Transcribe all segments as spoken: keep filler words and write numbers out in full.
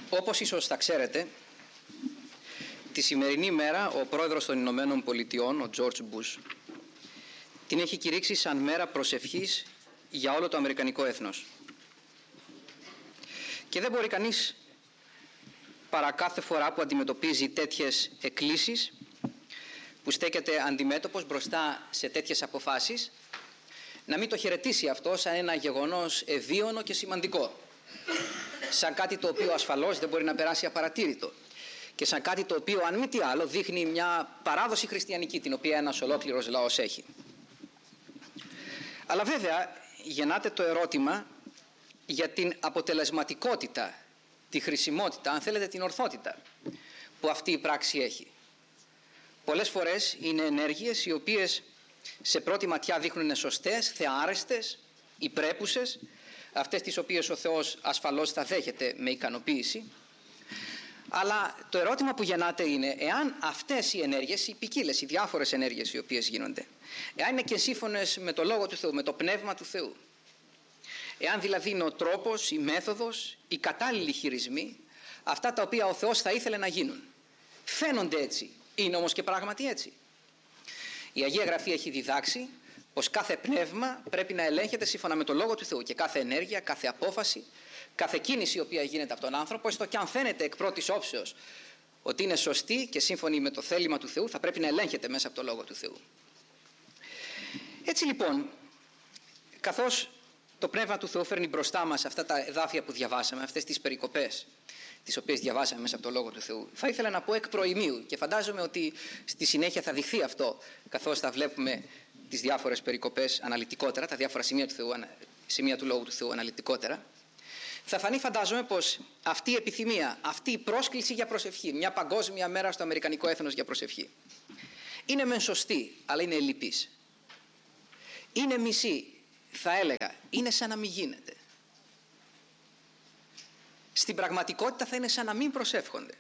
Όπως ίσως θα ξέρετε, τη σημερινή μέρα ο πρόεδρος των Ηνωμένων Πολιτειών, ο Τζορτζ Μπούς, την έχει κηρύξει σαν μέρα προσευχής για όλο το αμερικανικό έθνος. Και δεν μπορεί κανείς, παρά κάθε φορά που αντιμετωπίζει τέτοιες εκκλήσεις, που στέκεται αντιμέτωπος μπροστά σε τέτοιες αποφάσεις, να μην το χαιρετήσει αυτό σαν ένα γεγονός ευίωνο και σημαντικό, σαν κάτι το οποίο ασφαλώς δεν μπορεί να περάσει απαρατήρητο και σαν κάτι το οποίο, αν μη τι άλλο, δείχνει μια παράδοση χριστιανική την οποία ένας ολόκληρος λαός έχει. Αλλά βέβαια γεννάται το ερώτημα για την αποτελεσματικότητα, τη χρησιμότητα, αν θέλετε την ορθότητα που αυτή η πράξη έχει. Πολλές φορές είναι ενέργειες οι οποίες σε πρώτη ματιά δείχνουν σωστές, θεάρεστες, υπρέπουσες, αυτές τις οποίες ο Θεός ασφαλώς θα δέχεται με ικανοποίηση. Αλλά το ερώτημα που γεννάται είναι εάν αυτές οι ενέργειες, οι ποικίλες, οι διάφορες ενέργειες οι οποίες γίνονται, εάν είναι και σύμφωνες με το Λόγο του Θεού, με το Πνεύμα του Θεού, εάν δηλαδή είναι ο τρόπος, η μέθοδος, οι κατάλληλοι χειρισμοί, αυτά τα οποία ο Θεός θα ήθελε να γίνουν. Φαίνονται έτσι, είναι όμως και πράγματι έτσι. Η Αγία Γραφή έχει διδάξει πως κάθε πνεύμα πρέπει να ελέγχεται σύμφωνα με το Λόγο του Θεού και κάθε ενέργεια, κάθε απόφαση, κάθε κίνηση η οποία γίνεται από τον άνθρωπο, έστω και αν φαίνεται εκ πρώτης όψεως ότι είναι σωστή και σύμφωνη με το θέλημα του Θεού, θα πρέπει να ελέγχεται μέσα από το Λόγο του Θεού. Έτσι λοιπόν, καθώς το Πνεύμα του Θεού φέρνει μπροστά μας αυτά τα εδάφια που διαβάσαμε, αυτές τις περικοπές τις οποίες διαβάσαμε μέσα από το Λόγο του Θεού, θα ήθελα να πω εκ προημίου και φαντάζομαι ότι στη συνέχεια θα δειχθεί αυτό καθώς θα βλέπουμε τις διάφορες περικοπές αναλυτικότερα, τα διάφορα σημεία του, Θεού, σημεία του Λόγου του Θεού αναλυτικότερα. Θα φανεί, φαντάζομαι, πως αυτή η επιθυμία, αυτή η πρόσκληση για προσευχή, μια παγκόσμια μέρα στο αμερικανικό έθνος για προσευχή, είναι μεν σωστή, αλλά είναι ελλειπής. Είναι μισή, θα έλεγα, είναι σαν να μην γίνεται. Στην πραγματικότητα θα είναι σαν να μην προσεύχονται.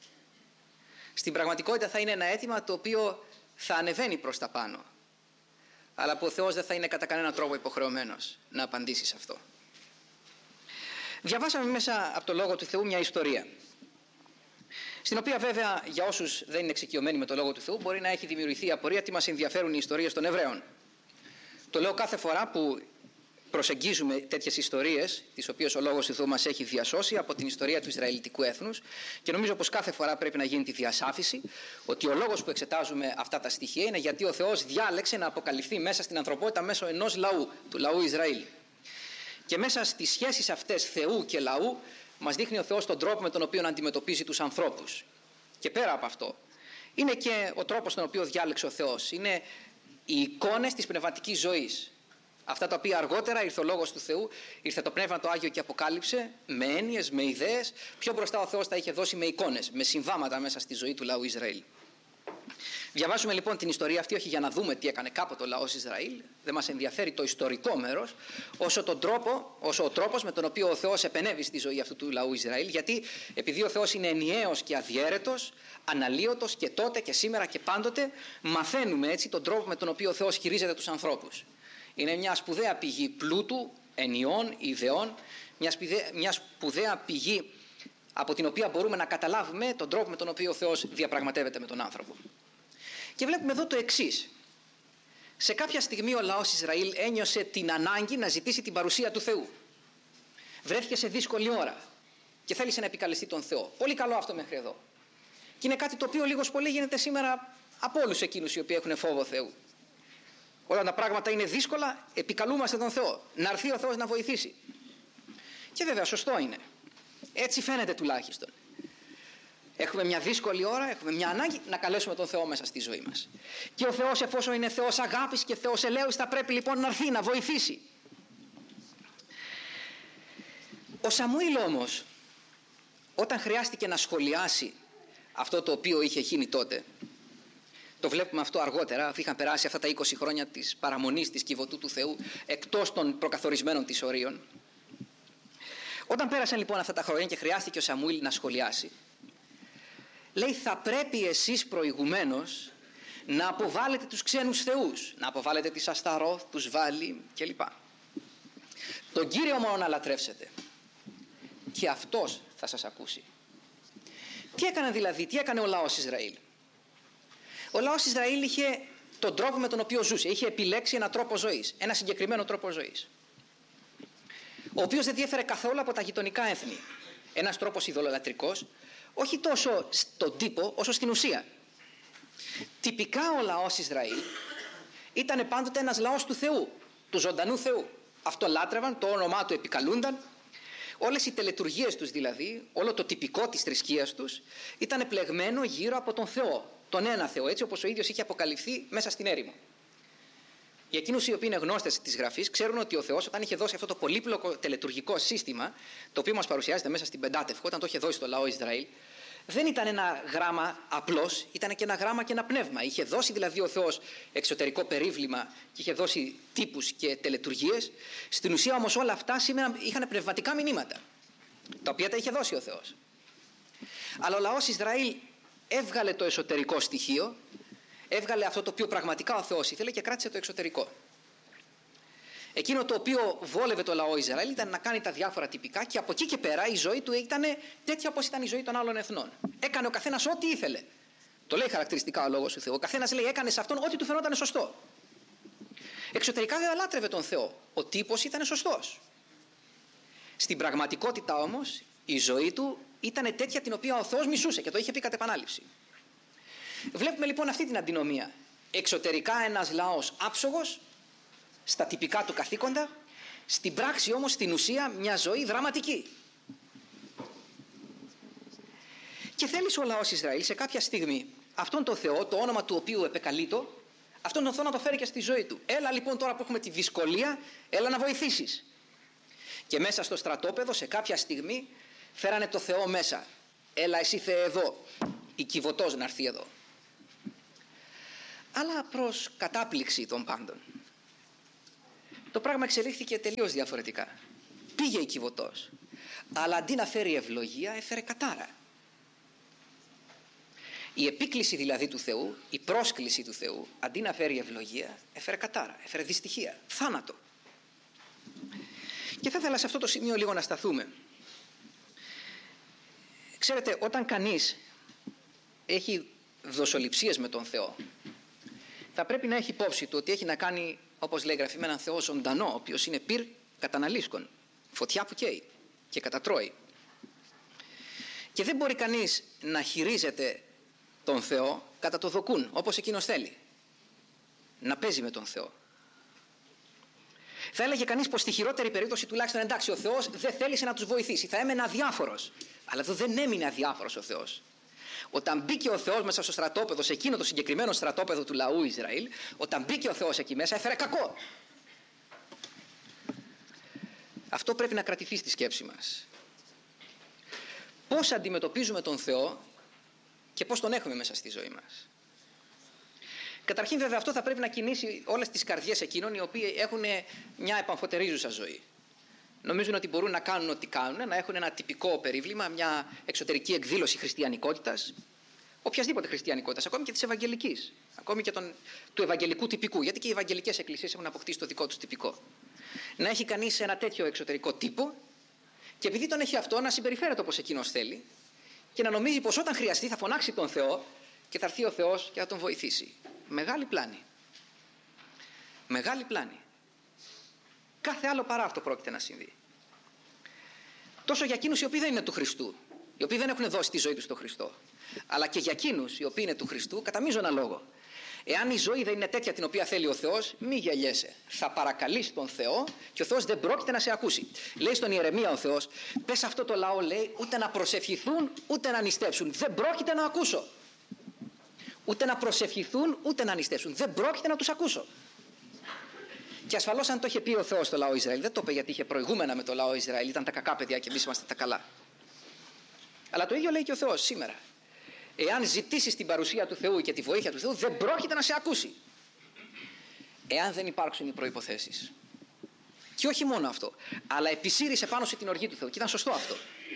Στην πραγματικότητα θα είναι ένα αίτημα το οποίο θα ανεβαίνει προς τα πάνω. Αλλά που ο Θεός δεν θα είναι κατά κανένα τρόπο υποχρεωμένος να απαντήσει σε αυτό. Διαβάσαμε μέσα από το Λόγο του Θεού μια ιστορία, στην οποία βέβαια για όσους δεν είναι εξοικειωμένοι με το Λόγο του Θεού μπορεί να έχει δημιουργηθεί η απορία τι μας ενδιαφέρουν οι ιστορίες των Εβραίων. Το λέω κάθε φορά που προσεγγίζουμε τέτοιες ιστορίες, τις οποίες ο Λόγος του Θεού μας έχει διασώσει από την ιστορία του Ισραηλιτικού έθνους, και νομίζω πως κάθε φορά πρέπει να γίνει τη διασάφηση ότι ο λόγος που εξετάζουμε αυτά τα στοιχεία είναι γιατί ο Θεός διάλεξε να αποκαλυφθεί μέσα στην ανθρωπότητα μέσω ενός λαού, του λαού Ισραήλ. Και μέσα στις σχέσεις αυτές Θεού και λαού μας δείχνει ο Θεός τον τρόπο με τον οποίο αντιμετωπίζει τους ανθρώπους. Και πέρα από αυτό είναι και ο τρόπος τον οποίο διάλεξε ο Θεός. Είναι οι εικόνες της πνευματικής ζωής. Αυτά τα οποία αργότερα ήρθε ο Λόγος του Θεού, ήρθε το Πνεύμα το Άγιο και αποκάλυψε με έννοιες, με ιδέες. Πιο μπροστά ο Θεός τα είχε δώσει με εικόνες, με συμβάματα μέσα στη ζωή του λαού Ισραήλ. Διαβάζουμε λοιπόν την ιστορία αυτή όχι για να δούμε τι έκανε κάποτε ο λαός Ισραήλ, δεν μας ενδιαφέρει το ιστορικό μέρος, όσο, τον τρόπο, όσο ο τρόπος με τον οποίο ο Θεός επενέβη στη ζωή αυτού του λαού Ισραήλ, γιατί επειδή ο Θεός είναι ενιαίος και αδιέρετος, αναλύωτος και τότε και σήμερα και πάντοτε, μαθαίνουμε έτσι τον τρόπο με τον οποίο ο Θεός χειρίζεται τους ανθρώπους. Είναι μια σπουδαία πηγή πλούτου, ενιών, ιδεών, μια σπουδαία, μια σπουδαία πηγή από την οποία μπορούμε να καταλάβουμε τον τρόπο με τον οποίο ο Θεός διαπραγματεύεται με τον άνθρωπο. Και βλέπουμε εδώ το εξής. Σε κάποια στιγμή ο λαός Ισραήλ ένιωσε την ανάγκη να ζητήσει την παρουσία του Θεού. Βρέθηκε σε δύσκολη ώρα και θέλησε να επικαλεστεί τον Θεό. Πολύ καλό αυτό μέχρι εδώ. Και είναι κάτι το οποίο λίγος πολύ γίνεται σήμερα από όλους εκείνους οι οποίοι έχουν φόβο Θεού. Όταν τα πράγματα είναι δύσκολα, επικαλούμαστε τον Θεό. Να έρθει ο Θεός να βοηθήσει. Και βέβαια σωστό είναι. Έτσι φαίνεται τουλάχιστον. Έχουμε μια δύσκολη ώρα, έχουμε μια ανάγκη να καλέσουμε τον Θεό μέσα στη ζωή μας. Και ο Θεός, εφόσον είναι Θεός αγάπης και Θεός ελέους, θα πρέπει λοιπόν να έρθει να βοηθήσει. Ο Σαμουήλ όμως, όταν χρειάστηκε να σχολιάσει αυτό το οποίο είχε γίνει τότε, το βλέπουμε αυτό αργότερα, αφού είχαν περάσει αυτά τα είκοσι χρόνια της παραμονής της Κιβωτού του Θεού εκτός των προκαθορισμένων της ορίων. Όταν πέρασαν λοιπόν αυτά τα χρόνια και χρειάστηκε ο Σαμουήλ να σχολιάσει, λέει θα πρέπει εσείς προηγουμένως να αποβάλλετε τους ξένους θεούς, να αποβάλλετε τις Ασταρόθ, τους Βάλι κλπ. Τον Κύριο μόνο να λατρεύσετε και αυτός θα σας ακούσει. Τι έκανε δηλαδή, τι έκανε ο λαός Ισραήλ? Ο λαός Ισραήλ είχε τον τρόπο με τον οποίο ζούσε. Είχε επιλέξει έναν τρόπο ζωής, ένα συγκεκριμένο τρόπο ζωής, ο οποίος δεν διέφερε καθόλου από τα γειτονικά έθνη. Ένας τρόπος ειδωλολατρικός, όχι τόσο στον τύπο όσο στην ουσία. Τυπικά ο λαός Ισραήλ ήταν πάντοτε ένας λαός του Θεού, του ζωντανού Θεού. Αυτό λάτρευαν, το όνομά του επικαλούνταν. Όλες οι τελετουργίες τους δηλαδή, όλο το τυπικό της θρησκείας τους ήταν πλεγμένο γύρω από τον Θεό, τον ένα Θεό, έτσι όπως ο ίδιος είχε αποκαλυφθεί μέσα στην έρημο. Για εκείνους οι οποίοι είναι γνώστες της Γραφής, ξέρουν ότι ο Θεός, όταν είχε δώσει αυτό το πολύπλοκο τελετουργικό σύστημα, το οποίο μας παρουσιάζεται μέσα στην Πεντάτευκο, όταν το είχε δώσει στο λαό Ισραήλ, δεν ήταν ένα γράμμα απλώς, ήταν και ένα γράμμα και ένα πνεύμα. Είχε δώσει δηλαδή ο Θεός εξωτερικό περίβλημα και είχε δώσει τύπους και τελετουργίες. Στην ουσία όμως όλα αυτά σήμερα είχαν πνευματικά μηνύματα, τα οποία τα είχε δώσει ο Θεός. Αλλά ο λαός Ισραήλ έβγαλε το εσωτερικό στοιχείο, έβγαλε αυτό το οποίο πραγματικά ο Θεός ήθελε και κράτησε το εξωτερικό. Εκείνο το οποίο βόλευε το λαό Ισραήλ ήταν να κάνει τα διάφορα τυπικά και από εκεί και πέρα η ζωή του ήταν τέτοια όπως ήταν η ζωή των άλλων εθνών. Έκανε ο καθένας ό,τι ήθελε. Το λέει χαρακτηριστικά ο λόγος του Θεού. Ο καθένας λέει έκανε σε αυτόν ό,τι του φαινόταν σωστό. Εξωτερικά δεν λάτρευε τον Θεό. Ο τύπος ήταν σωστός. Στην πραγματικότητα όμως η ζωή του ήταν τέτοια την οποία ο Θεός μισούσε και το είχε πει κατ' επανάληψη. Βλέπουμε λοιπόν αυτή την αντινομία. Εξωτερικά ένας λαός άψογος στα τυπικά του καθήκοντα, στην πράξη όμως, στην ουσία, μια ζωή δραματική. Και θέλησε ο λαός Ισραήλ σε κάποια στιγμή αυτόν τον Θεό, το όνομα του οποίου επεκαλείτο, αυτόν τον Θεό να το φέρει και στη ζωή του. Έλα λοιπόν τώρα που έχουμε τη δυσκολία, έλα να βοηθήσεις. Και μέσα στο στρατόπεδο σε κάποια στιγμή φέρανε το Θεό μέσα. Έλα εσύ Θεέ εδώ, η Κιβωτός να έρθει εδώ. Αλλά προς κατάπληξη των πάντων, το πράγμα εξελίχθηκε τελείως διαφορετικά. Πήγε η Κιβωτός, αλλά αντί να φέρει ευλογία έφερε κατάρα. Η επίκληση δηλαδή του Θεού, η πρόσκληση του Θεού, αντί να φέρει ευλογία έφερε κατάρα, έφερε δυστυχία, θάνατο. Και θα ήθελα σε αυτό το σημείο λίγο να σταθούμε. Ξέρετε, όταν κανείς έχει δοσοληψίες με τον Θεό, θα πρέπει να έχει υπόψη του ότι έχει να κάνει, όπως λέει η Γραφή, με έναν Θεό ζωντανό, ο οποίος είναι πυρ καταναλύσκων, φωτιά που καίει και κατατρώει. Και δεν μπορεί κανείς να χειρίζεται τον Θεό κατά το δοκούν, όπως εκείνος θέλει. Να παίζει με τον Θεό. Θα έλεγε κανείς πως στη χειρότερη περίπτωση τουλάχιστον εντάξει ο Θεός δεν θέλησε να τους βοηθήσει, θα έμενε αδιάφορος. Αλλά εδώ δεν έμεινε αδιάφορος ο Θεός. Όταν μπήκε ο Θεός μέσα στο στρατόπεδο, σε εκείνο το συγκεκριμένο στρατόπεδο του λαού Ισραήλ, όταν μπήκε ο Θεός εκεί μέσα έφερε κακό. Αυτό πρέπει να κρατηθεί στη σκέψη μας. Πώς αντιμετωπίζουμε τον Θεό και πώς τον έχουμε μέσα στη ζωή μας. Καταρχήν βέβαια αυτό θα πρέπει να κινήσει όλες τις καρδιές εκείνων οι οποίοι έχουν μια επαμφωτερίζουσα ζωή. Νομίζουν ότι μπορούν να κάνουν ό,τι κάνουν, να έχουν ένα τυπικό περίβλημα, μια εξωτερική εκδήλωση χριστιανικότητας, οποιασδήποτε χριστιανικότητας, ακόμη και της ευαγγελικής, ακόμη και τον, του ευαγγελικού τυπικού, γιατί και οι ευαγγελικές εκκλησίες έχουν αποκτήσει το δικό τους τυπικό. Να έχει κανείς ένα τέτοιο εξωτερικό τύπο και επειδή τον έχει αυτό να συμπεριφέρεται όπως εκείνος θέλει και να νομίζει πως όταν χρειαστεί θα φωνάξει τον Θεό και θα έρθει ο Θεός και θα τον βοηθήσει. Μεγάλη πλάνη. Μεγάλη πλάνη. Κάθε άλλο παρά αυτό πρόκειται να συμβεί. Τόσο για εκείνους οι οποίοι δεν είναι του Χριστού, οι οποίοι δεν έχουν δώσει τη ζωή τους στον Χριστό, αλλά και για εκείνους οι οποίοι είναι του Χριστού, κατά μείζωνα λόγο. Εάν η ζωή δεν είναι τέτοια την οποία θέλει ο Θεός, μη γελιέσαι. Θα παρακαλείς τον Θεό και ο Θεός δεν πρόκειται να σε ακούσει. Λέει στον Ιερεμία ο Θεός, πες αυτό το λαό, λέει, ούτε να προσευχηθούν ούτε να νηστεύσουν. Δεν πρόκειται να ακούσω. Ούτε να προσευχηθούν ούτε να νηστεύσουν. Δεν πρόκειται να τους ακούσω. Και ασφαλώς αν το είχε πει ο Θεός στο λαό Ισραήλ, δεν το είπε γιατί είχε προηγούμενα με το λαό Ισραήλ, ήταν τα κακά παιδιά και εμείς είμαστε τα καλά. Αλλά το ίδιο λέει και ο Θεός σήμερα. Εάν ζητήσεις την παρουσία του Θεού και τη βοήθεια του Θεού, δεν πρόκειται να σε ακούσει. Εάν δεν υπάρξουν οι προϋποθέσεις. Και όχι μόνο αυτό, αλλά επισύρησε πάνω σε την οργή του Θεού. Και ήταν σωστό αυτό.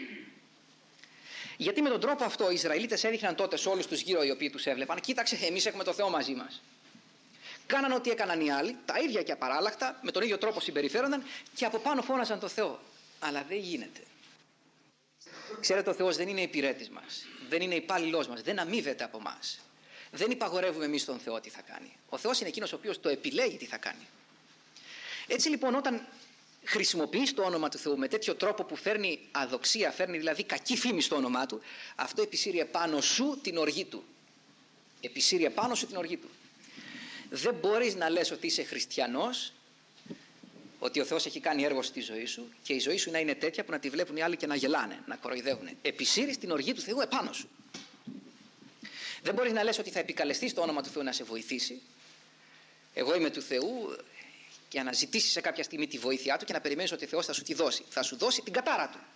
Γιατί με τον τρόπο αυτό οι Ισραηλίτες έδειχναν τότε σε όλους τους γύρω οι οποίοι τους έβλεπαν, κοίταξε, εμείς έχουμε το Θεό μαζί μας. Κάναν ό,τι έκαναν οι άλλοι, τα ίδια και απαράλλαχτα, με τον ίδιο τρόπο συμπεριφέρονταν και από πάνω φώναζαν το Θεό. Αλλά δεν γίνεται. Ξέρετε, ο Θεός δεν είναι υπηρέτης μας, δεν είναι υπάλληλός μας, δεν αμείβεται από μας. Δεν υπαγορεύουμε εμείς τον Θεό τι θα κάνει. Ο Θεός είναι εκείνος ο οποίος το επιλέγει τι θα κάνει. Έτσι λοιπόν, όταν χρησιμοποιείς το όνομα του Θεού με τέτοιο τρόπο που φέρνει αδοξία, φέρνει δηλαδή κακή φήμη στο όνομά του, αυτό επισύρει επάνω σου την οργή του. Επισύρει επάνω σου την οργή του. Δεν μπορείς να λες ότι είσαι χριστιανός, ότι ο Θεός έχει κάνει έργο στη ζωή σου και η ζωή σου να είναι τέτοια που να τη βλέπουν οι άλλοι και να γελάνε, να κοροϊδεύουν. Επισύρεις την οργή του Θεού επάνω σου. Δεν μπορείς να λες ότι θα επικαλεστείς το όνομα του Θεού να σε βοηθήσει. Εγώ είμαι του Θεού, και να ζητήσεις σε κάποια στιγμή τη βοήθειά του και να περιμένεις ότι ο Θεός θα σου τη δώσει. Θα σου δώσει την κατάρα του.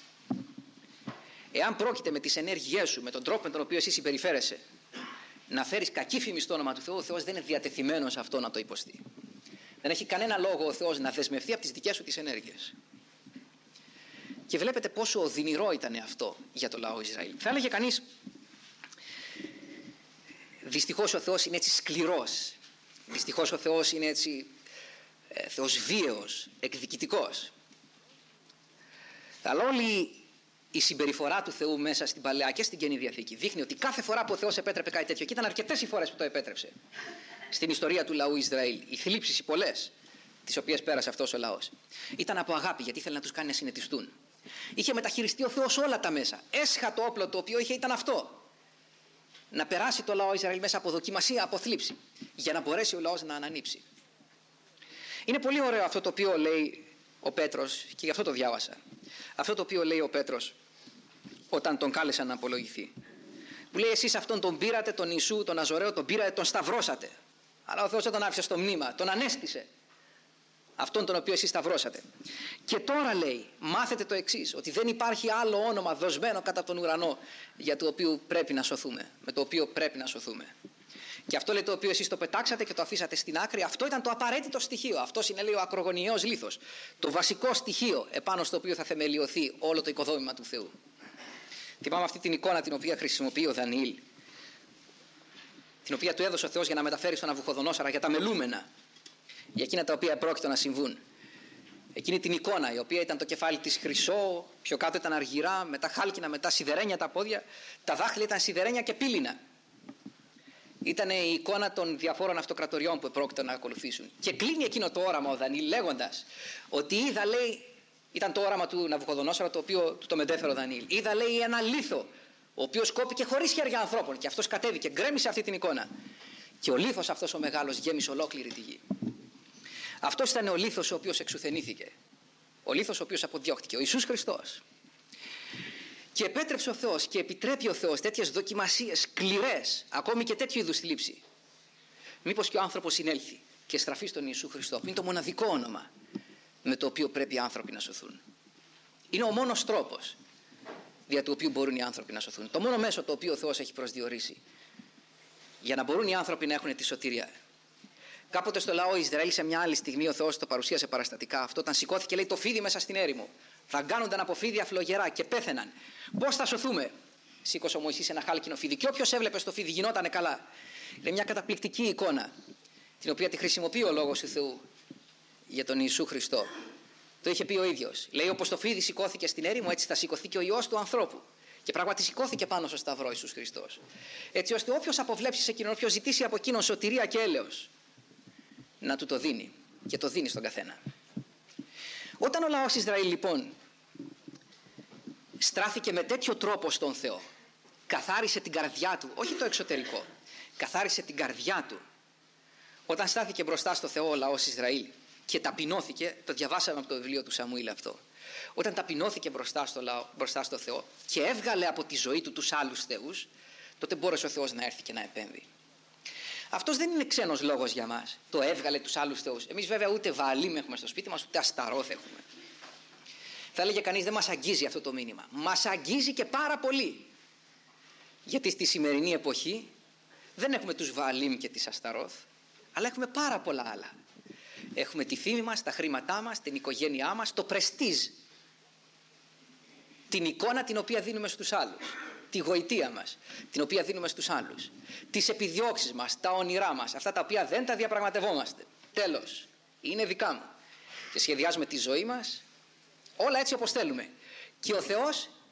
Εάν πρόκειται με τις ενέργειές σου, με τον τρόπο με τον οποίο εσύ συμπεριφέρεσαι, να φέρεις κακή φήμη στο όνομα του Θεού, ο Θεός δεν είναι διατεθειμένος αυτό να το υποστεί. Δεν έχει κανένα λόγο ο Θεός να δεσμευτεί από τις δικές σου τις ενέργειες. Και βλέπετε πόσο οδυνηρό ήταν αυτό για το λαό Ισραήλ. Θα έλεγε κανείς, δυστυχώς ο Θεός είναι έτσι σκληρός. Δυστυχώς ο Θεός είναι έτσι ε, Θεός βίαιος, εκδικητικός. Αλλά όλη η συμπεριφορά του Θεού μέσα στην Παλαιά και στην Καινή Διαθήκη δείχνει ότι κάθε φορά που ο Θεός επέτρεπε κάτι τέτοιο, και ήταν αρκετές οι φορές που το επέτρεψε στην ιστορία του λαού Ισραήλ, οι θλίψεις οι πολλές τις οποίες πέρασε αυτός ο λαός, ήταν από αγάπη, γιατί ήθελε να τους κάνει να συνετιστούν. Είχε μεταχειριστεί ο Θεός όλα τα μέσα. Έσχατο όπλο το οποίο είχε ήταν αυτό. Να περάσει το λαό Ισραήλ μέσα από δοκιμασία, από θλίψη, για να μπορέσει ο λαός να ανανύψει. Είναι πολύ ωραίο αυτό το οποίο λέει ο Πέτρος, και γι' αυτό το διάβασα. Αυτό το οποίο λέει ο Πέτρος όταν τον κάλεσαν να απολογηθεί. Που λέει, εσείς αυτόν τον πήρατε, τον Ιησού, τον Ναζωραίο, τον πήρατε, τον σταυρώσατε. Αλλά ο Θεός δεν τον άφησε στο μνήμα, τον ανέστησε. Αυτόν τον οποίο εσείς σταυρώσατε. Και τώρα λέει, μάθετε το εξής, ότι δεν υπάρχει άλλο όνομα δοσμένο κατά τον ουρανό για το οποίο πρέπει να σωθούμε, με το οποίο πρέπει να σωθούμε. Και αυτό λέει το οποίο εσείς το πετάξατε και το αφήσατε στην άκρη, αυτό ήταν το απαραίτητο στοιχείο. Αυτό είναι, λέει, ο ακρογωνιαίος λίθος. Το βασικό στοιχείο επάνω στο οποίο θα θεμελιωθεί όλο το οικοδόμημα του Θεού. Θυμάμαι αυτή την εικόνα την οποία χρησιμοποιεί ο Δανιήλ, την οποία του έδωσε ο Θεός για να μεταφέρει στον Ναβουχοδονόσορα για τα μελούμενα, για εκείνα τα οποία πρόκειται να συμβούν. Εκείνη την εικόνα, η οποία ήταν το κεφάλι της χρυσό, πιο κάτω ήταν αργυρά, μετά χάλκινα, μετά σιδερένια τα πόδια, τα δάχτυλα ήταν σιδερένια και πύληνα. Ήταν η εικόνα των διαφόρων αυτοκρατοριών που πρόκειται να ακολουθήσουν. Και κλείνει εκείνο το όραμα ο Δανιήλ λέγοντας ότι είδα, λέει, ήταν το όραμα του Ναβουχοδονόσορα το οποίο του το μετέφερε ο Δανιήλ. Είδα, λέει, ένα λίθο, ο οποίος κόπηκε χωρίς χέρια ανθρώπων, και αυτός κατέβηκε, γκρέμισε αυτή την εικόνα. Και ο λίθος αυτός ο μεγάλος γέμισε ολόκληρη τη γη. Αυτός ήταν ο λίθος ο οποίος εξουθενήθηκε. Ο λίθος ο οποίος αποδιώχτηκε, ο Ιησούς Χριστός. Και επέτρεψε ο Θεός και επιτρέπει ο Θεός τέτοιες δοκιμασίες σκληρές, ακόμη και τέτοιου είδους θλίψη. Μήπως και ο άνθρωπος συνέλθει και στραφεί στον Ιησού Χριστό, που είναι το μοναδικό όνομα με το οποίο πρέπει οι άνθρωποι να σωθούν. Είναι ο μόνος τρόπος δια του οποίου μπορούν οι άνθρωποι να σωθούν. Το μόνο μέσο το οποίο ο Θεός έχει προσδιορίσει για να μπορούν οι άνθρωποι να έχουν τη σωτηρία. Κάποτε στο λαό Ισραήλ, σε μια άλλη στιγμή, ο Θεός το παρουσίασε παραστατικά αυτό, όταν σηκώθηκε, λέει, το φίδι μέσα στην έρημο. Θα γκάνονταν από φίδια φλογερά και πέθαιναν. Πώς θα σωθούμε? Σήκωσε ο Μωυσής ένα χάλκινο φίδι, και όποιος έβλεπε στο φίδι γινότανε καλά. Είναι μια καταπληκτική εικόνα, την οποία τη χρησιμοποιεί ο λόγος του Θεού για τον Ιησού Χριστό. Το είχε πει ο ίδιος. Λέει, όπως το φίδι σηκώθηκε στην έρημο, έτσι θα σηκωθεί και ο Υιός του ανθρώπου. Και πράγματι σηκώθηκε πάνω στο σταυρό Ιησούς Χριστός. Έτσι ώστε όποιος αποβλέψει σε εκείνον, όποιος ζητήσει από εκείνον σωτηρία και έλεος, να του το δίνει, και το δίνει στον καθένα. Όταν ο λαός Ισραήλ λοιπόν στράφηκε με τέτοιο τρόπο στον Θεό, καθάρισε την καρδιά του, όχι το εξωτερικό, καθάρισε την καρδιά του. Όταν στάθηκε μπροστά στο Θεό ο λαός Ισραήλ και ταπεινώθηκε, το διαβάσαμε από το βιβλίο του Σαμουήλ αυτό, όταν ταπεινώθηκε μπροστά στο, λαό, μπροστά στο Θεό και έβγαλε από τη ζωή του τους άλλους θεούς, τότε μπόρεσε ο Θεός να έρθει και να επέμβει. Αυτός δεν είναι ξένος λόγος για μας. Το έβγαλε τους άλλους θεούς. Εμείς βέβαια ούτε Βααλίμ έχουμε στο σπίτι μας, ούτε Ασταρόθ έχουμε. Θα έλεγε κανείς, δεν μας αγγίζει αυτό το μήνυμα. Μας αγγίζει και πάρα πολύ. Γιατί στη σημερινή εποχή δεν έχουμε τους Βααλίμ και τις Ασταρόθ, αλλά έχουμε πάρα πολλά άλλα. Έχουμε τη φήμη μας, τα χρήματά μας, την οικογένειά μας, το πρεστίζ. Την εικόνα την οποία δίνουμε στους άλλους. Τη γοητεία μας, την οποία δίνουμε στους άλλους. Τις επιδιώξεις μας, τα όνειρά μας, αυτά τα οποία δεν τα διαπραγματευόμαστε. Τέλος, είναι δικά μου. Και σχεδιάζουμε τη ζωή μας, όλα έτσι όπως θέλουμε. Και ο Θεός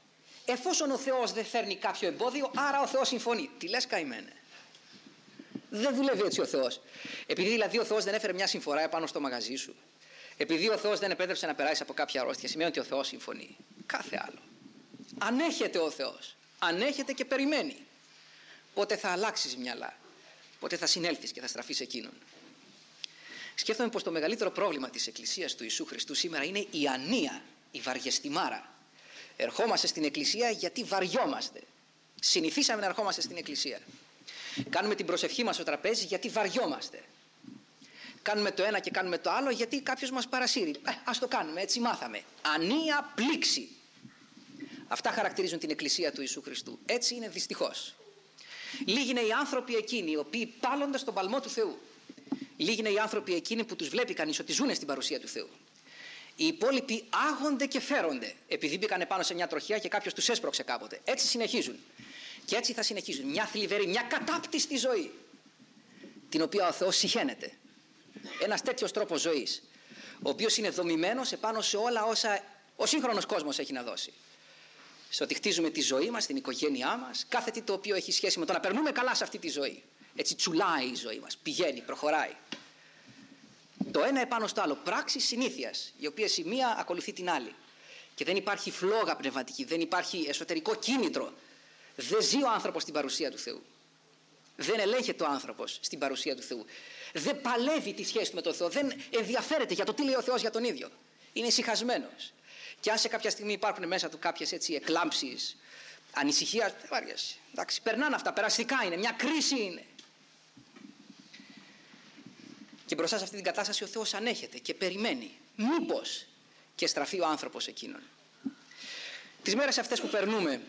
Εφόσον ο Θεός δεν φέρνει κάποιο εμπόδιο, άρα ο Θεός συμφωνεί. Τι λες, καημένε? Δεν δουλεύει έτσι ο Θεός. Επειδή δηλαδή ο Θεός δεν έφερε μια συμφορά επάνω στο μαγαζί σου, επειδή ο Θεός δεν επέτρεψε να περάσει από κάποια αρρώστια, σημαίνει ότι ο Θεός συμφωνεί. Κάθε άλλο. Ανέχεται ο Θεός. Ανέχεται και περιμένει. Πότε θα αλλάξεις μυαλά. Πότε θα συνέλθεις και θα στραφείς εκείνον. Σκέφτομαι πως το μεγαλύτερο πρόβλημα της Εκκλησίας του Ιησού Χριστού σήμερα είναι η ανία, η βαριεστημάρα. Ερχόμαστε στην Εκκλησία γιατί βαριόμαστε. Συνηθίσαμε να ερχόμαστε στην Εκκλησία. Κάνουμε την προσευχή μας στο τραπέζι γιατί βαριόμαστε. Κάνουμε το ένα και κάνουμε το άλλο γιατί κάποιος μας παρασύρει. Ε, ας το κάνουμε, έτσι μάθαμε. Ανία πλήξη. Αυτά χαρακτηρίζουν την Εκκλησία του Ιησού Χριστού. Έτσι είναι δυστυχώς. Λίγοι είναι οι άνθρωποι εκείνοι οι οποίοι πάλλονται στον παλμό του Θεού. Λίγοι είναι οι άνθρωποι εκείνοι που τους βλέπει κανείς ότι ζουν στην παρουσία του Θεού. Οι υπόλοιποι άγονται και φέρονται επειδή μπήκαν πάνω σε μια τροχιά και κάποιος τους έσπρωξε κάποτε. Έτσι συνεχίζουν. Και έτσι θα συνεχίζουν. Μια θλιβερή, μια κατάπτυστη ζωή, την οποία ο Θεός συχαίνεται. Ένας τέτοιος τρόπος ζωής, ο οποίος είναι δομημένος επάνω σε όλα όσα ο σύγχρονος κόσμος έχει να δώσει. Σε ότι χτίζουμε τη ζωή μας, την οικογένειά μας, κάθε τι το οποίο έχει σχέση με το να περνούμε καλά σε αυτή τη ζωή. Έτσι τσουλάει η ζωή μας, πηγαίνει, προχωράει. Το ένα επάνω στο άλλο, πράξεις συνήθειας, οι οποίες η μία ακολουθεί την άλλη. Και δεν υπάρχει φλόγα πνευματική, δεν υπάρχει εσωτερικό κίνητρο. Δεν ζει ο άνθρωπος στην παρουσία του Θεού. Δεν ελέγχεται ο άνθρωπος στην παρουσία του Θεού. Δεν παλεύει τη σχέση του με τον Θεό. Δεν ενδιαφέρεται για το τι λέει ο Θεός για τον ίδιο. Είναι ησυχασμένος. Και αν σε κάποια στιγμή υπάρχουν μέσα του κάποιες έτσι εκλάμψεις, ανησυχία, δεν βαριέσαι. Εντάξει, περνάνε αυτά, περαστικά είναι, μια κρίση είναι. Και μπροστά σε αυτή την κατάσταση ο Θεός ανέχεται και περιμένει. Μήπως και στραφεί ο άνθρωπος εκείνον. Τις μέρες αυτές που περνούμε,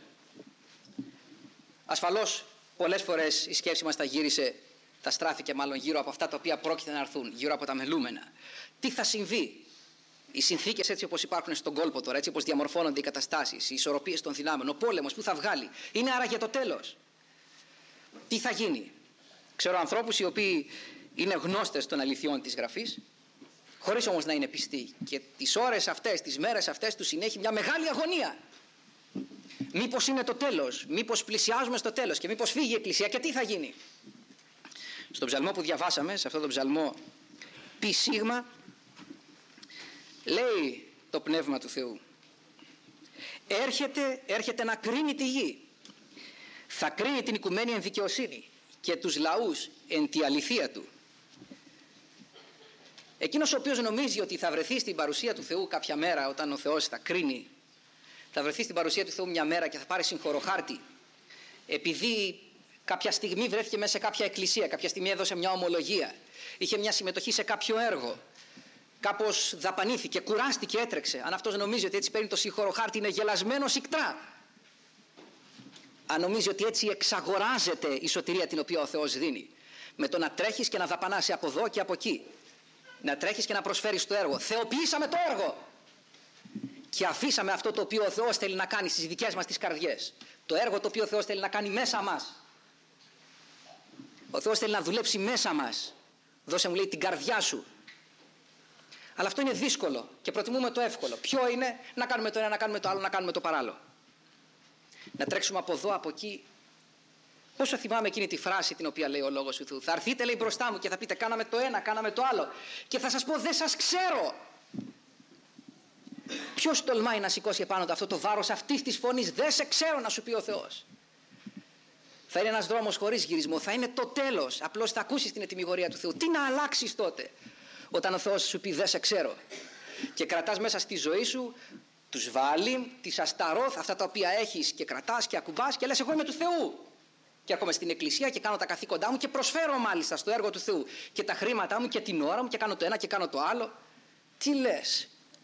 ασφαλώς πολλές φορές η σκέψη μας τα γύρισε, τα στράφηκε μάλλον γύρω από αυτά τα οποία πρόκειται να έρθουν, γύρω από τα μελούμενα. Τι θα συμβεί? Οι συνθήκες έτσι όπως υπάρχουν στον κόλπο τώρα, έτσι όπως διαμορφώνονται οι καταστάσεις, οι ισορροπίες των δυνάμεων, ο πόλεμος που θα βγάλει, είναι άραγε το τέλος? Τι θα γίνει? Ξέρω ανθρώπους οι οποίοι είναι γνώστες των αληθιών της Γραφής, χωρίς όμως να είναι πιστοί, και τις ώρες αυτές, τις μέρες αυτές τους συνέχει μια μεγάλη αγωνία. Μήπως είναι το τέλος, μήπως πλησιάζουμε στο τέλος και μήπως φύγει η Εκκλησία και τι θα γίνει? Στον ψαλμό που διαβάσαμε, σε αυτόν τον ψαλμό πι σίγμα, λέει το Πνεύμα του Θεού, έρχεται, έρχεται να κρίνει τη γη, θα κρίνει την οικουμένη εν δικαιοσύνη και τους λαούς εν τη αληθεία του. Εκείνος ο οποίος νομίζει ότι θα βρεθεί στην παρουσία του Θεού κάποια μέρα, όταν ο Θεός θα κρίνει, θα βρεθεί στην παρουσία του Θεού μια μέρα και θα πάρει συγχωροχάρτη επειδή κάποια στιγμή βρέθηκε μέσα σε κάποια εκκλησία, κάποια στιγμή έδωσε μια ομολογία, είχε μια συμμετοχή σε κάποιο έργο, κάπως δαπανήθηκε, κουράστηκε, έτρεξε. Αν αυτός νομίζει ότι έτσι παίρνει το συγχωροχάρτη, είναι γελασμένος ικτρά. Αν νομίζει ότι έτσι εξαγοράζεται η σωτηρία την οποία ο Θεός δίνει, με το να τρέχεις και να δαπανάσαι από εδώ και από εκεί, να τρέχεις και να προσφέρεις το έργο. Θεοποιήσαμε το έργο και αφήσαμε αυτό το οποίο ο Θεός θέλει να κάνει στις δικές μας τις καρδιές, το έργο το οποίο ο Θεός θέλει να κάνει μέσα μας. Ο Θεός θέλει να δουλέψει μέσα μας. Δώσε μου, λέει, την καρδιά σου. Αλλά αυτό είναι δύσκολο και προτιμούμε το εύκολο. Ποιο είναι? Να κάνουμε το ένα, να κάνουμε το άλλο, να κάνουμε το παράλληλο. Να τρέξουμε από εδώ, από εκεί. Πόσο θυμάμαι εκείνη τη φράση την οποία λέει ο Λόγος του Θεού. Θα έρθείτε, λέει, μπροστά μου και θα πείτε κάναμε το ένα, κάναμε το άλλο. Και θα σας πω δεν σας ξέρω. Ποιος τολμάει να σηκώσει επάνω του αυτό το βάρος αυτής της φωνής? Δεν σε ξέρω, να σου πει ο Θεός. Θα είναι ένας δρόμος χωρίς γυρισμό. Θα είναι το τέλος. Απλώς θα ακούσεις την ετυμηγορία του Θεού. Τι να αλλάξεις τότε, όταν ο Θεός σου πει δεν σε ξέρω? Και κρατάς μέσα στη ζωή σου τους βάλει, τις ασταρόθ, αυτά τα οποία έχεις, και κρατάς και ακουμπάς και λες εγώ είμαι του Θεού. Και έρχομαι στην εκκλησία και κάνω τα καθήκοντά μου και προσφέρω μάλιστα στο έργο του Θεού και τα χρήματά μου και την ώρα μου και κάνω το ένα και κάνω το άλλο. Τι λες?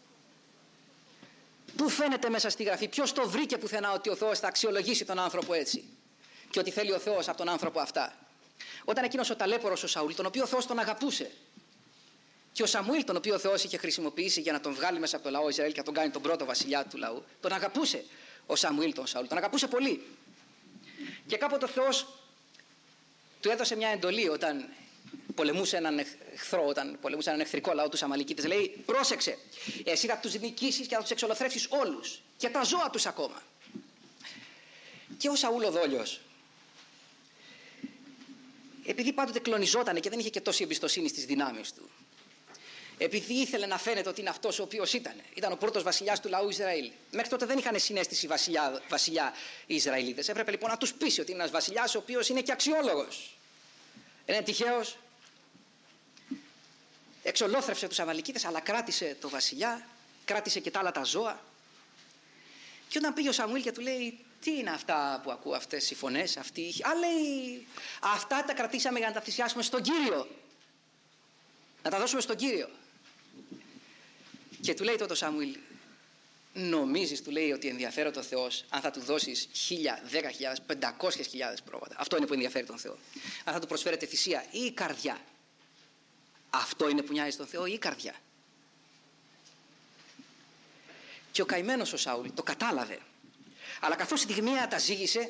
Πού φαίνεται μέσα στη Γραφή? Ποιος το βρήκε πουθενά ότι ο Θεός θα αξιολογήσει τον άνθρωπο έτσι και ότι θέλει ο Θεός από τον άνθρωπο αυτά? Όταν εκείνος ο ταλέπορος ο Σαούλ, τον οποίο ο Θεός τον αγαπούσε, και ο Σαμουήλ, τον οποίο ο Θεός είχε χρησιμοποιήσει για να τον βγάλει μέσα από το λαό Ισραήλ και να τον κάνει τον πρώτο βασιλιά του λαού, τον αγαπούσε ο Σαμουήλ τον Σαούλ, τον αγαπούσε πολύ. Και κάποτε ο Θεός του έδωσε μια εντολή όταν πολεμούσε έναν εχθρό, όταν πολεμούσε έναν εχθρικό λαό, τους Αμαλικίτες. Λέει, πρόσεξε, εσύ θα τους νικήσεις και θα τους εξολοθρεύσεις όλους και τα ζώα τους ακόμα. Και ο Σαούλ ο δόλιος, επειδή πάντοτε κλονιζότανε και δεν είχε και τόση εμπιστοσύνη στις δυνάμεις του, επειδή ήθελε να φαίνεται ότι είναι αυτός ο οποίος ήταν, ήταν ο πρώτος βασιλιάς του λαού Ισραήλ. Μέχρι τότε δεν είχαν συναίσθηση βασιλιά, βασιλιά οι Ισραηλίτες. Έπρεπε λοιπόν να τους πείσει ότι είναι ένας βασιλιάς ο οποίος είναι και αξιόλογος. Είναι τυχαίος. Εξολόθρευσε τους Αμαλικίτες, αλλά κράτησε το βασιλιά, κράτησε και τα άλλα τα ζώα. Και όταν πήγε ο Σαμουήλ και του λέει, τι είναι αυτά που ακούω, αυτές οι φωνές, αυτοί οι... Α, λέει, αυτά τα κρατήσαμε για να τα θυσιάσουμε στον Κύριο. Να τα δώσουμε στον Κύριο. Και του λέει τότε ο Σαμουήλ, νομίζεις, του λέει, ότι ενδιαφέρεται ο Θεός αν θα του δώσεις χίλια, δέκα χιλιάδες, πεντακόσιες χιλιάδες πρόβατα? Αυτό είναι που ενδιαφέρει τον Θεό. Αν θα του προσφέρετε θυσία ή η καρδιά. Αυτό είναι που νοιάζει τον Θεό ή η καρδιά. Και ο καημένος ο Σαούλ το κατάλαβε. Αλλά καθώς η στιγμία τα ζήγησε,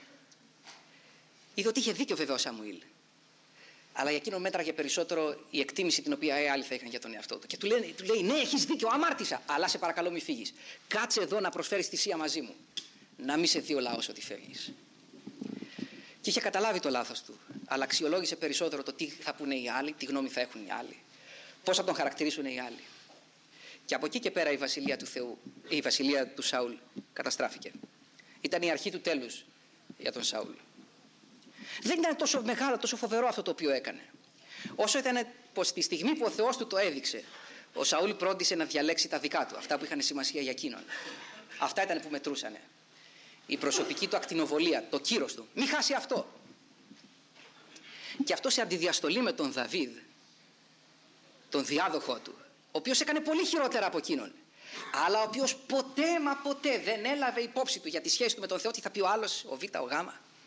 είδε ότι είχε δίκιο βέβαια ο Σαμουήλ. Αλλά για εκείνον μέτραγε περισσότερο η εκτίμηση την οποία οι άλλοι θα είχαν για τον εαυτό του. Και του λέει, του λέει ναι, έχεις δίκιο, αμάρτησα. Αλλά σε παρακαλώ μη φύγεις. Κάτσε εδώ να προσφέρεις θυσία μαζί μου. Να μη σε δει ο λαός ότι φεύγεις. Και είχε καταλάβει το λάθος του. Αλλά αξιολόγησε περισσότερο το τι θα πούνε οι άλλοι, τι γνώμη θα έχουν οι άλλοι. Πώς θα τον χαρακτηρίσουν οι άλλοι. Και από εκεί και πέρα η βασιλεία του Θεού, η βασιλεία του Σαούλ καταστράφηκε. Ήταν η αρχή του τέλους για τον Σαούλ. Δεν ήταν τόσο μεγάλο, τόσο φοβερό αυτό το οποίο έκανε. Όσο ήταν πως τη στιγμή που ο Θεός του το έδειξε, ο Σαούλ πρόντισε να διαλέξει τα δικά του, αυτά που είχαν σημασία για εκείνον. Αυτά ήταν που μετρούσανε. Η προσωπική του ακτινοβολία, το κύρος του. Μη χάσει αυτό. Και αυτό σε αντιδιαστολή με τον Δαβίδ, τον διάδοχό του, ο οποίος έκανε πολύ χειρότερα από εκείνον, αλλά ο οποίος ποτέ μα ποτέ δεν έλαβε υπόψη του για τη σχέση του με τον Θεό, τι θα πει ο άλλος, ο Β, ο Γ.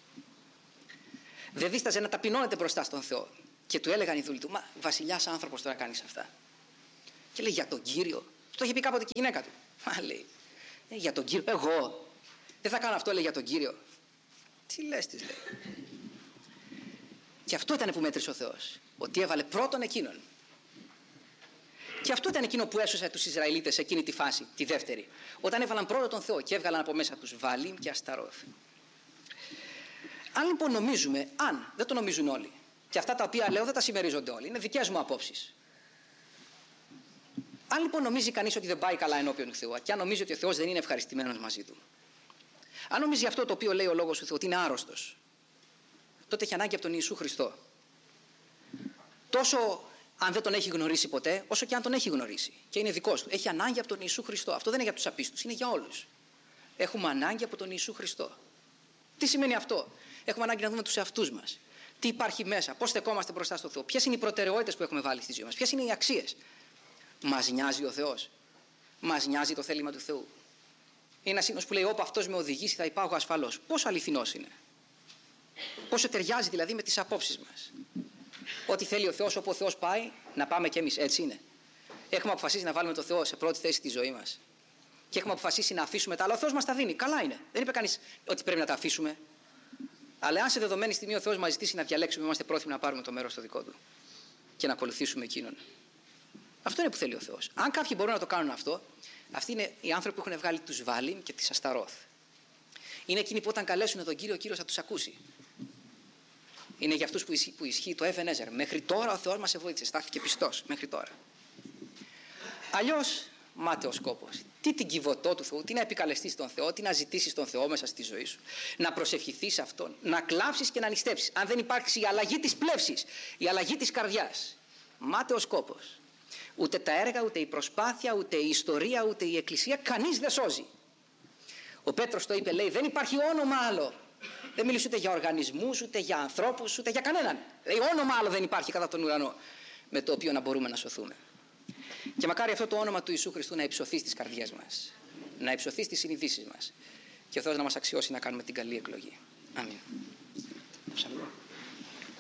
Δεν δίσταζε να ταπεινώνεται μπροστά στον Θεό. Και του έλεγαν οι δούλοι του, μα βασιλιάς άνθρωπος τώρα κάνεις αυτά? Και λέει, για τον Κύριο. Το είχε πει κάποτε και η γυναίκα του. Μα λέει, ε, για τον Κύριο, εγώ δεν θα κάνω αυτό, λέει, για τον Κύριο. Τι λες, της λέει. Και αυτό ήταν που μέτρησε ο Θεός. Ότι έβαλε πρώτον εκείνον. Και αυτό ήταν εκείνο που έσωσε τους Ισραηλίτες σε εκείνη τη φάση, τη δεύτερη. Όταν έβαλαν πρώτον τον Θεό και έβγαλαν από μέσα τους Βαλήμ και Ασταρόθ. Αν λοιπόν νομίζουμε, αν δεν το νομίζουν όλοι, και αυτά τα οποία λέω δεν τα συμμερίζονται όλοι, είναι δικές μου απόψεις. Αν λοιπόν νομίζει κανείς ότι δεν πάει καλά ενώπιον του Θεού, και αν νομίζει ότι ο Θεός δεν είναι ευχαριστημένος μαζί του, αν νομίζει αυτό το οποίο λέει ο λόγος του Θεού ότι είναι άρρωστος, τότε έχει ανάγκη από τον Ιησού Χριστό. Τόσο αν δεν τον έχει γνωρίσει ποτέ, όσο και αν τον έχει γνωρίσει και είναι δικός του. Έχει ανάγκη από τον Ιησού Χριστό. Αυτό δεν είναι για τους απίστους, είναι για όλους. Έχουμε ανάγκη από τον Ιησού Χριστό. Τι σημαίνει αυτό? Έχουμε ανάγκη να δούμε τους εαυτούς μας. Τι υπάρχει μέσα, πώς στεκόμαστε μπροστά στο Θεό, ποιες είναι οι προτεραιότητες που έχουμε βάλει στη ζωή μας, ποιες είναι οι αξίες. Μας νοιάζει ο Θεός, μας νοιάζει το θέλημα του Θεού. Είναι ένα σύνος που λέει, όπου αυτός με οδηγήσει θα υπάγω ασφαλώς. Πόσο αληθινός είναι, πόσο ταιριάζει δηλαδή με τις απόψεις μας. Ό,τι θέλει ο Θεός, όπου ο Θεός πάει, να πάμε κι εμείς. Έτσι είναι. Έχουμε αποφασίσει να βάλουμε το Θεό σε πρώτη θέση στη ζωή μας. Και έχουμε αποφασίσει να αφήσουμε τα άλλα. Ο Θεός μας τα δίνει. Καλά είναι. Δεν είπε κανείς ότι πρέπει να τα αφήσουμε. Αλλά αν σε δεδομένη στιγμή ο Θεός μας ζητήσει να διαλέξουμε, είμαστε πρόθυμοι να πάρουμε το μέρος το δικό του και να ακολουθήσουμε εκείνον. Αυτό είναι που θέλει ο Θεός. Αν κάποιοι μπορούν να το κάνουν αυτό, αυτοί είναι οι άνθρωποι που έχουν βγάλει τους Βαλήμ και τις Ασταρόθ. Είναι εκείνοι που όταν καλέσουν τον Κύριο, ο Κύριος θα τους ακούσει. Είναι για αυτούς που ισχύει, που ισχύει το Ebenezer. Μέχρι τώρα ο Θεός μας εβοήθησε, στάθηκε πιστός μέχρι τώρα. Αλλιώς, μάταιος κόπος. Τι την κυβωτό του Θεού, τι να επικαλεστείς τον Θεό, τι να ζητήσεις τον Θεό μέσα στη ζωή σου. Να προσευχηθείς αυτόν, να κλάψεις και να νηστέψεις. Αν δεν υπάρξει η αλλαγή της πλεύσης, η αλλαγή της καρδιάς. Μάταιος κόπος. Ούτε τα έργα, ούτε η προσπάθεια, ούτε η ιστορία, ούτε η εκκλησία, κανείς δεν σώζει. Ο Πέτρος το είπε, λέει, δεν υπάρχει όνομα άλλο. Δεν μιλήσει ούτε για οργανισμούς, ούτε για ανθρώπους, ούτε για κανέναν. Λέει, όνομα άλλο δεν υπάρχει κατά τον ουρανό με το οποίο να μπορούμε να σωθούμε. Και μακάρι αυτό το όνομα του Ιησού Χριστού να υψωθεί στις καρδιές μας, να υψωθεί στις συνειδήσεις μας και ο Θεός να μας αξιώσει να κάνουμε την καλή εκλογή. Αμήν.